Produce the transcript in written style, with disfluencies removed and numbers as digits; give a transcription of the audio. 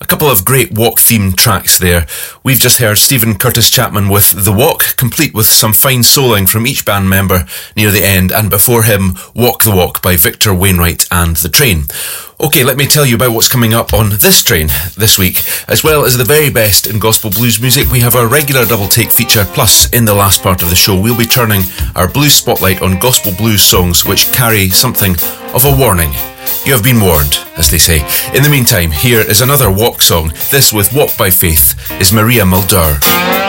A couple of great walk-themed tracks there. We've just heard Stephen Curtis Chapman with The Walk, complete with some fine souling from each band member near the end, and before him, Walk the Walk by Victor Wainwright and The Train. Okay, let me tell you about what's coming up on this train this week. As well as the very best in gospel blues music, we have our regular double take feature, plus in the last part of the show, we'll be turning our blues spotlight on gospel blues songs which carry something of a warning. You have been warned, as they say. In the meantime, here is another walk song. This, with Walk by Faith, is Maria Muldaur.